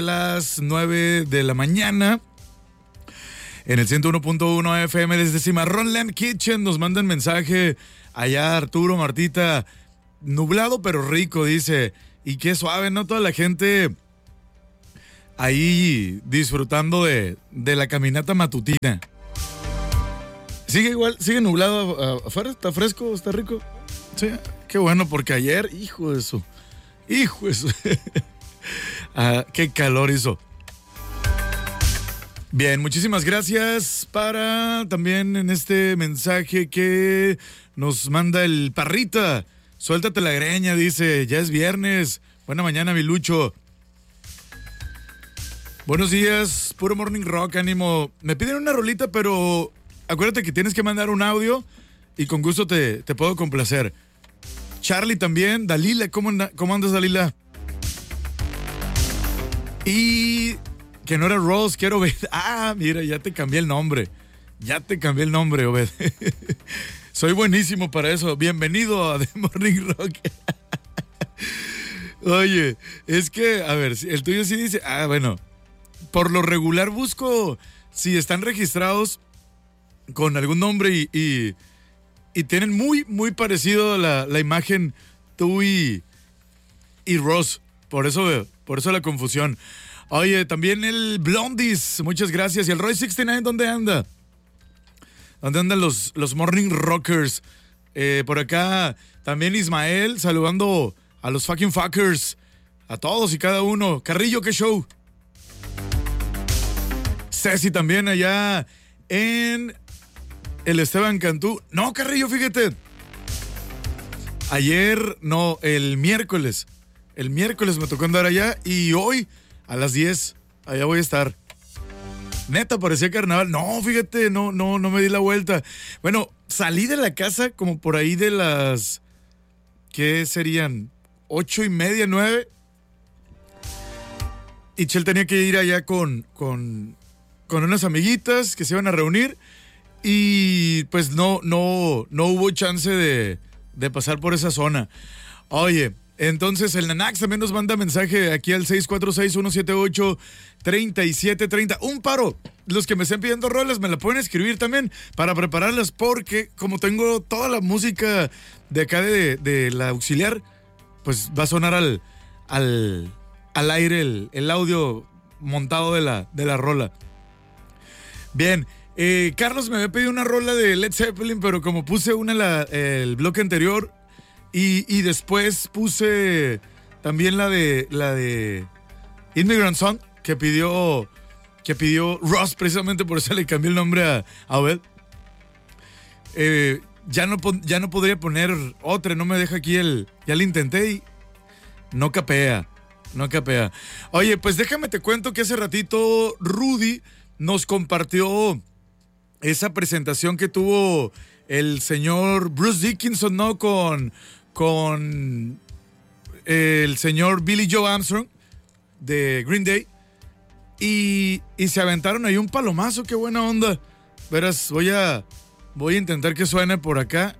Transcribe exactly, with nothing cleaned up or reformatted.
las nueve de la mañana. En el ciento uno punto uno F M desde Cimarrón Kitchen nos mandan mensaje allá Arturo, Martita, nublado pero rico, dice, y qué suave, ¿no? Toda la gente ahí disfrutando de, de la caminata matutina. Sigue igual, sigue nublado afuera, está fresco, está rico. Sí, qué bueno, porque ayer, hijo de eso, hijo de eso, ah, qué calor hizo. Bien, muchísimas gracias para también en este mensaje que nos manda el Parrita. Suéltate la greña, dice, ya es viernes. Buena mañana, mi Lucho. Buenos días, puro morning rock, ánimo. Me piden una rolita, pero acuérdate que tienes que mandar un audio y con gusto te, te puedo complacer. Charlie también, Dalila, ¿cómo, anda, cómo andas, Dalila? Y... que no era Rose, que era Obed. Ah, mira, ya te cambié el nombre. Ya te cambié el nombre, Obed. Soy buenísimo para eso. Bienvenido a The Morning Rock. Oye, es que, a ver, el tuyo sí dice... Ah, bueno, por lo regular busco si están registrados con algún nombre y, y, y tienen muy, muy parecido la, la imagen tú y, y Rose. Por eso, por eso la confusión. Oye, también el Blondies, muchas gracias. ¿Y el Roy sesenta y nueve dónde anda? ¿Dónde andan los, los Morning Rockers? Eh, por acá también Ismael, saludando a los fucking fuckers. A todos y cada uno. Carrillo, qué show. Ceci también allá en el Esteban Cantú. No, Carrillo, fíjate. Ayer, no, el miércoles. El miércoles me tocó andar allá y hoy... a las diez, allá voy a estar. Neta, parecía carnaval. No, fíjate, no, no, no me di la vuelta. Bueno, salí de la casa como por ahí de las... ¿qué serían? Ocho y media, nueve. Y Chel tenía que ir allá con, con, con unas amiguitas que se iban a reunir. Y pues no, no, no hubo chance de, de pasar por esa zona. Oye... entonces el Nanax también nos manda mensaje aquí al seis cuatro seis, uno siete ocho, tres siete tres cero. Un paro. Los que me estén pidiendo rolas me la pueden escribir también para prepararlas porque como tengo toda la música de acá de, de la auxiliar, pues va a sonar al, al, al aire el, el audio montado de la, de la rola. Bien, eh, Carlos me había pedido una rola de Led Zeppelin, pero como puse una la, el bloque anterior... Y, y después puse también la de la de Immigrant Song que pidió que pidió Ross, precisamente por eso le cambié el nombre a, a Obed. Eh, ya no ya no podría poner otra, no me deja aquí el, ya lo intenté y no capea, no capea. Oye, pues déjame te cuento que hace ratito Rudy nos compartió esa presentación que tuvo el señor Bruce Dickinson, ¿no? Con con el señor Billy Joe Armstrong de Green Day y, y se aventaron ahí un palomazo, qué buena onda. Verás, voy a voy a intentar que suene por acá.